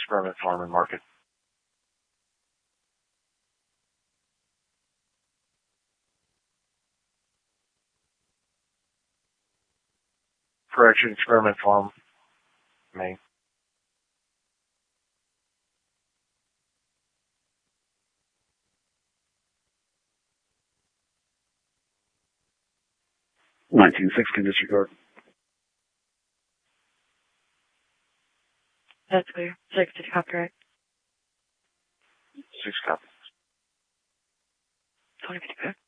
experiment form and mark it. Correction, experiment form, May. $19.6 can disregard. That's clear. 6 to copyright. 6 copies. 2055.